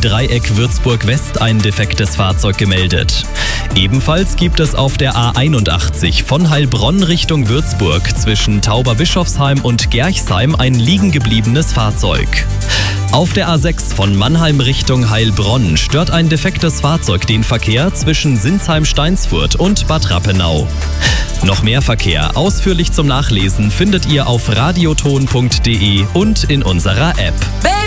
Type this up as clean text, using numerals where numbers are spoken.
Dreieck Würzburg-West ein defektes Fahrzeug gemeldet. Ebenfalls gibt es auf der A81 von Heilbronn Richtung Würzburg zwischen Tauberbischofsheim und Gerchsheim ein liegengebliebenes Fahrzeug. Auf der A6 von Mannheim Richtung Heilbronn stört ein defektes Fahrzeug den Verkehr zwischen Sinsheim-Steinsfurt und Bad Rappenau. Noch mehr Verkehr ausführlich zum Nachlesen findet ihr auf radioton.de und in unserer App.